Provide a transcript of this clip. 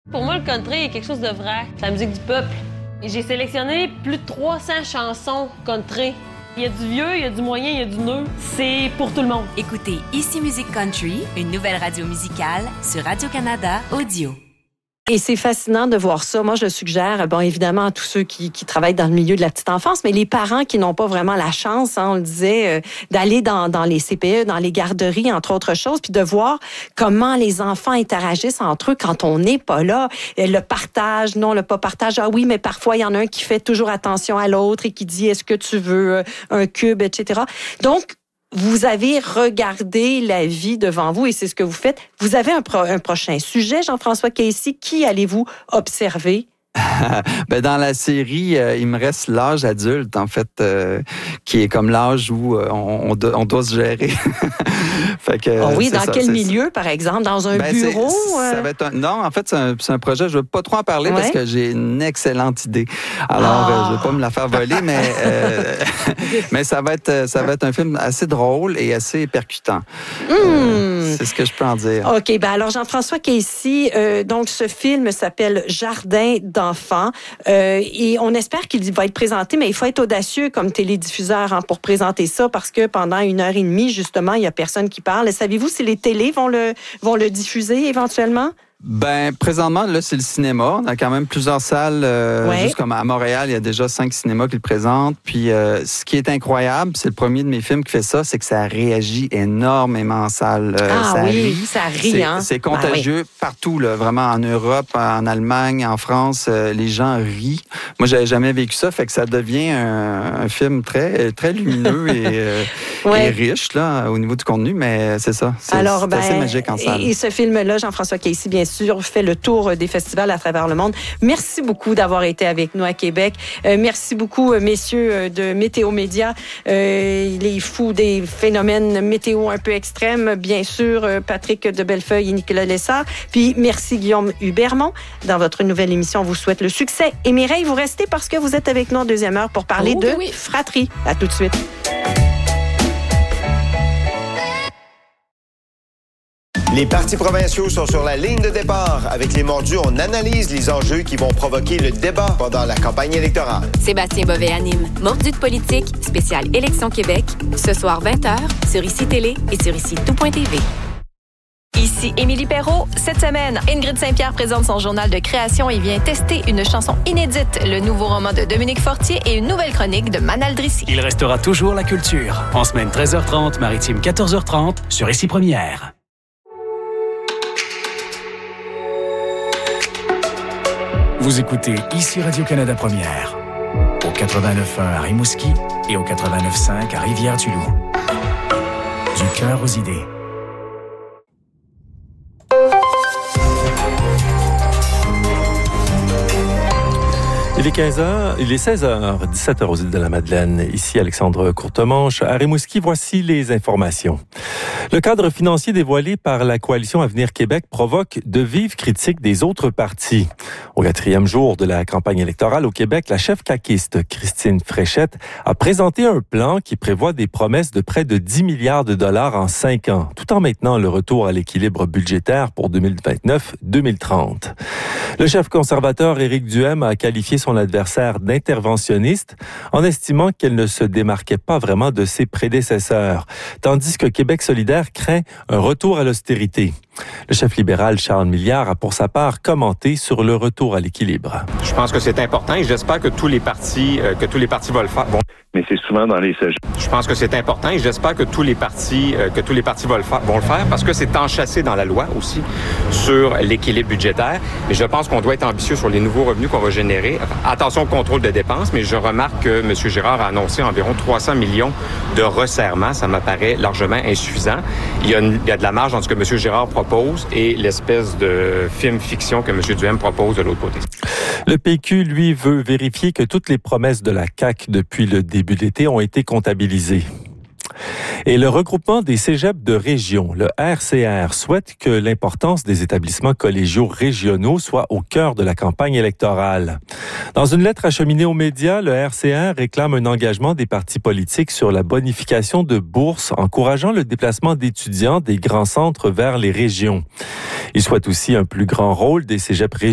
Pour moi, le country est quelque chose de vrai. C'est la musique du peuple. Et j'ai sélectionné plus de 300 chansons country. Il y a du vieux, il y a du moyen, il y a du neuf. C'est pour tout le monde. Écoutez Ici Musique Country, une nouvelle radio musicale sur Radio-Canada Audio. Et c'est fascinant de voir ça. Moi, je le suggère, bon, évidemment, à tous ceux qui travaillent dans le milieu de la petite enfance, mais les parents qui n'ont pas vraiment la chance, on le disait, d'aller dans les CPE, dans les garderies, entre autres choses, puis de voir comment les enfants interagissent entre eux quand on n'est pas là. Le partage, non, le pas partage. Ah oui, mais parfois, il y en a un qui fait toujours attention à l'autre et qui dit, est-ce que tu veux un cube, etc. Donc, vous avez regardé la vie devant vous et c'est ce que vous faites. Vous avez un prochain sujet, Jean-François Casey. Qui allez-vous observer? Ben dans la série, il me reste l'âge adulte, en fait, qui est comme l'âge où on doit se gérer. Fait que, oh oui, dans quel milieu, par exemple? Dans un bureau? Ça va être non, en fait, c'est un projet, je ne veux pas trop en parler parce que j'ai une excellente idée. Alors, je ne vais pas me la faire voler, mais ça va être un film assez drôle et assez percutant. C'est ce que je peux en dire. OK, ben alors Jean-François Casey, donc ce film s'appelle Jardin d'enfants et on espère qu'il va être présenté, mais il faut être audacieux comme télédiffuseur pour présenter ça parce que pendant 1h30, justement, il n'y a personne qui parle. Savez-vous si les télés vont le diffuser éventuellement? Ben présentement, là, c'est le cinéma. On a quand même plusieurs salles, juste comme à Montréal, il y a déjà 5 cinémas qui le présentent. Puis ce qui est incroyable, c'est le premier de mes films qui fait ça, c'est que ça réagit énormément en salle. Ça rit. C'est contagieux partout, là, vraiment en Europe, en Allemagne, en France, les gens rient. Moi, j'avais jamais vécu ça, fait que ça devient un film très, très lumineux et riche là, au niveau du contenu, mais c'est ça. C'est assez magique en salle. Et ce film-là, Jean-François Casey, bien sûr, fait le tour des festivals à travers le monde. Merci beaucoup d'avoir été avec nous à Québec. Merci beaucoup, messieurs de Météo Média, les fous des phénomènes météo un peu extrêmes, bien sûr, Patrick de Bellefeuille et Nicolas Lessard. Puis merci Guillaume Hubermont. Dans votre nouvelle émission, on vous souhaite le succès. Et Mireille, vous restez parce que vous êtes avec nous en deuxième heure pour parler de fratrie. À tout de suite. Les partis provinciaux sont sur la ligne de départ. Avec les mordus, on analyse les enjeux qui vont provoquer le débat pendant la campagne électorale. Sébastien Bovet anime Mordus de politique, spécial Élection Québec, ce soir 20h, sur ICI Télé et sur ICI-tout.tv. Ici Émilie Perrault. Cette semaine, Ingrid Saint-Pierre présente son journal de création et vient tester une chanson inédite, le nouveau roman de Dominique Fortier et une nouvelle chronique de Manal Drissi. Il restera toujours la culture. En semaine 13h30, maritime 14h30, sur ICI Première. Vous écoutez ici Radio-Canada Première, au 89.1 à Rimouski et au 89.5 à Rivière-du-Loup. Du cœur aux idées. Il est 15h, il est 16h, 17h aux îles de la Madeleine. Ici Alexandre Courtemanche. À Rimouski, voici les informations. Le cadre financier dévoilé par la Coalition Avenir Québec provoque de vives critiques des autres partis. Au 4e jour de la campagne électorale au Québec, la chef caquiste Christine Fréchette a présenté un plan qui prévoit des promesses de près de 10 milliards de dollars en 5 ans, tout en maintenant le retour à l'équilibre budgétaire pour 2029-2030. Le chef conservateur Éric Duhem a qualifié son adversaire d'interventionniste en estimant qu'elle ne se démarquait pas vraiment de ses prédécesseurs, tandis que Québec solidaire craint un retour à l'austérité. Le chef libéral Charles Milliard a pour sa part commenté sur le retour à l'équilibre. Je pense que c'est important et j'espère que tous les partis vont le faire. Bon. Mais c'est souvent dans les cégeps. Je pense que c'est important et j'espère que tous les partis vont le faire parce que c'est enchâssé dans la loi aussi sur l'équilibre budgétaire. Mais je pense qu'on doit être ambitieux sur les nouveaux revenus qu'on va générer. Attention au contrôle de dépenses, mais je remarque que M. Girard a annoncé environ 300 millions de resserrements. Ça m'apparaît largement insuffisant. Il y a de la marge entre ce que M. Girard propose et l'espèce de film-fiction que M. Duhem propose de l'autre côté. Le PQ, lui, veut vérifier que toutes les promesses de la CAQ depuis le début de l'été ont été comptabilisées. Et le regroupement des cégeps de région, le RCR, souhaite que l'importance des établissements collégiaux régionaux soit au cœur de la campagne électorale. Dans une lettre acheminée aux médias, le RCR réclame un engagement des partis politiques sur la bonification de bourses, encourageant le déplacement d'étudiants des grands centres vers les régions. Il souhaite aussi un plus grand rôle des cégeps régionaux